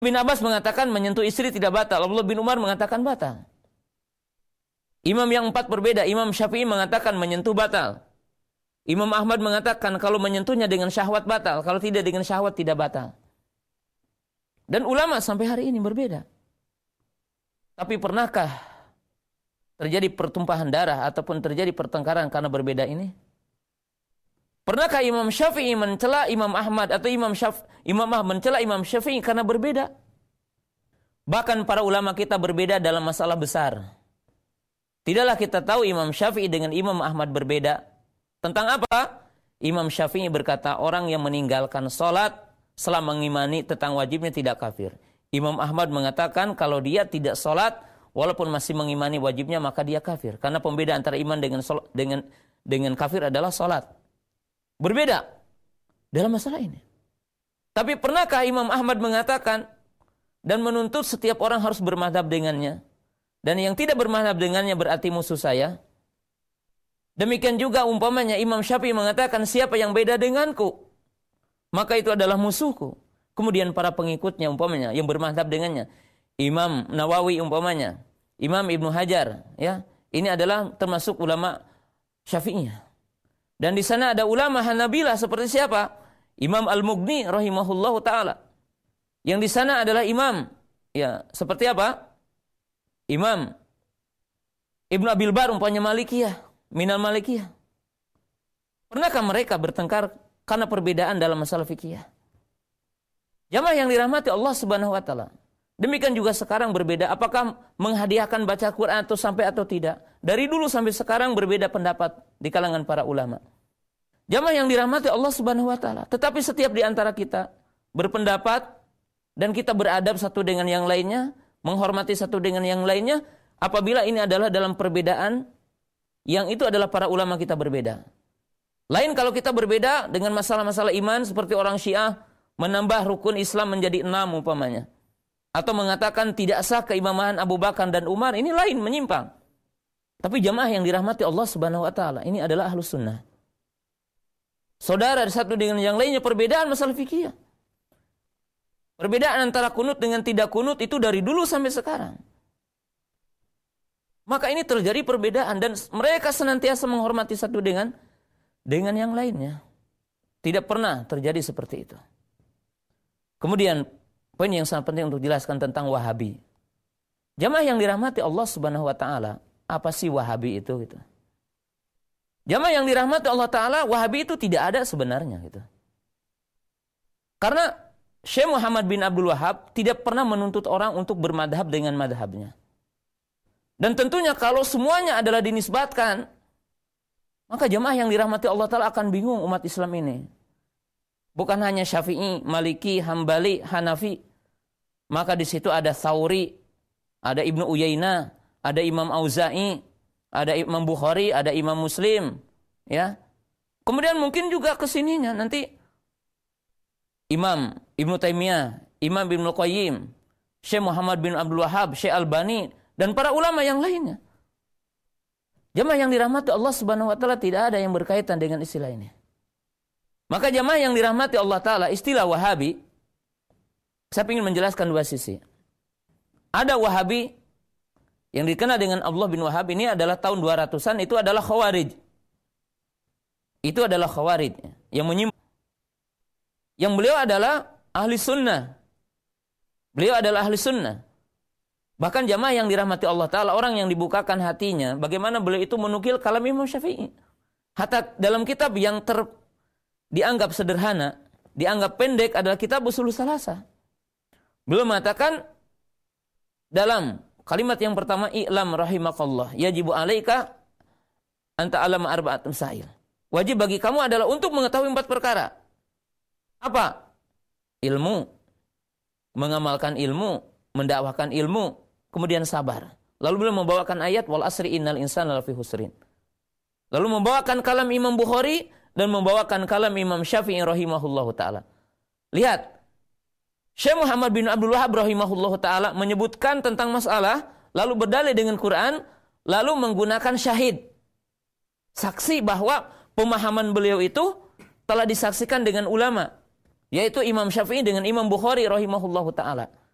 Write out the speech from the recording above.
Bin Abbas mengatakan menyentuh istri tidak batal. Abdullah bin Umar mengatakan batal. Imam yang 4 berbeda. Imam Syafi'i mengatakan menyentuh batal. Imam Ahmad mengatakan kalau menyentuhnya dengan syahwat batal. Kalau tidak dengan syahwat tidak batal. Dan ulama sampai hari ini berbeda. Tapi pernahkah terjadi pertumpahan darah ataupun terjadi pertengkaran karena berbeda ini? Pernahkah Imam Syafi'i mencela Imam Ahmad atau Imam Ahmad mencela Imam Syafi'i karena berbeda? Bahkan para ulama kita berbeda dalam masalah besar. Tidaklah kita tahu Imam Syafi'i dengan Imam Ahmad berbeda. Tentang apa? Imam Syafi'i berkata orang yang meninggalkan sholat setelah mengimani tentang wajibnya tidak kafir. Imam Ahmad mengatakan kalau dia tidak sholat walaupun masih mengimani wajibnya maka dia kafir. Karena pembeda antara iman dengan kafir adalah sholat. Berbeda dalam masalah ini. Tapi pernahkah Imam Ahmad mengatakan dan menuntut setiap orang harus bermadhab dengannya? Dan yang tidak bermadhab dengannya berarti musuh saya? Demikian juga umpamanya Imam Syafi'i mengatakan siapa yang beda denganku, maka itu adalah musuhku. Kemudian para pengikutnya umpamanya yang bermadhab dengannya, Imam Nawawi umpamanya, Imam Ibnu Hajar, ya, ini adalah termasuk ulama Syafi'iyah. Dan di sana ada ulama Hanabilah seperti siapa? Imam Al-Mughni rahimahullahu taala. Yang di sana adalah imam, ya, seperti apa? Imam Ibnu Abil Bar umpamanya Malikiyah, minal Malikiyah. Pernahkah mereka bertengkar karena perbedaan dalam masalah fikih? Jamaah yang dirahmati Allah Subhanahu wa taala. Demikian juga sekarang berbeda, apakah menghadiahkan baca Quran atau sampai atau tidak? Dari dulu sampai sekarang berbeda pendapat di kalangan para ulama. Jamaah yang dirahmati Allah Subhanahu wa taala. Tetapi setiap di antara kita berpendapat dan kita beradab satu dengan yang lainnya, menghormati satu dengan yang lainnya, apabila ini adalah dalam perbedaan yang itu adalah para ulama kita berbeda. Lain kalau kita berbeda dengan masalah-masalah iman seperti orang Syiah menambah rukun Islam menjadi 6 umpamanya. Atau mengatakan tidak sah keimaman Abu Bakar dan Umar, ini lain, menyimpang. Tapi jamaah yang dirahmati Allah Subhanahu wa taala, ini adalah Ahlus Sunnah. Saudara satu dengan yang lainnya perbedaan masalah fikih. Perbedaan antara kunut dengan tidak kunut itu dari dulu sampai sekarang. Maka ini terjadi perbedaan dan mereka senantiasa menghormati satu dengan yang lainnya. Tidak pernah terjadi seperti itu. Kemudian poin yang sangat penting untuk jelaskan tentang Wahabi. Jamaah yang dirahmati Allah Subhanahu wa taala, apa sih Wahabi itu gitu? Jamaah yang dirahmati Allah taala, Wahabi itu tidak ada sebenarnya gitu. Karena Syekh Muhammad bin Abdul Wahab tidak pernah menuntut orang untuk bermadhab dengan madhabnya. Dan tentunya kalau semuanya adalah dinisbatkan, maka jamaah yang dirahmati Allah taala akan bingung umat Islam ini. Bukan hanya Syafi'i, Maliki, Hambali, Hanafi. Maka di situ ada Tsauri, ada Ibnu Uyainah, ada Imam Auza'i, ada Imam Bukhari, ada Imam Muslim, ya. Kemudian mungkin juga kesininya nanti Imam Ibnu Taimiyah, Imam Ibnu Qayyim, Syekh Muhammad bin Abdul Wahab, Syekh Albani, dan para ulama yang lainnya. Jamaah yang dirahmati Allah Subhanahu wa taala tidak ada yang berkaitan dengan istilah ini. Maka jamaah yang dirahmati Allah taala, istilah Wahabi, saya ingin menjelaskan dua sisi. Ada Wahabi yang dikenal dengan Abdullah bin Wahab, ini adalah tahun 200-an, itu adalah Khawarij. Itu adalah Khawarij yang menyimpang. Yang beliau adalah ahli sunnah. Beliau adalah ahli sunnah. Bahkan jamaah yang dirahmati Allah taala, orang yang dibukakan hatinya, bagaimana beliau itu menukil kalam Imam Syafi'i. Hatta dalam kitab yang dianggap sederhana, dianggap pendek adalah kitab Ushulus Salasah. Beliau mengatakan dalam kalimat yang pertama, i'lam rahimakallah, yajibu alaika anta alam arba'at masail. Wajib bagi kamu adalah untuk mengetahui 4 perkara. Apa? Ilmu, mengamalkan ilmu, mendakwahkan ilmu, kemudian sabar. Lalu beliau membawakan ayat wal asri innal insana lafi husrin. Lalu membawakan kalam Imam Bukhari dan membawakan kalam Imam Syafi'i rahimahullahu taala. Lihat, Syekh Muhammad bin Abdul Wahab rahimahullahu taala menyebutkan tentang masalah, lalu berdalil dengan Quran, lalu menggunakan syahid. Saksi bahwa pemahaman beliau itu telah disaksikan dengan ulama, yaitu Imam Syafi'i dengan Imam Bukhari rahimahullahu taala.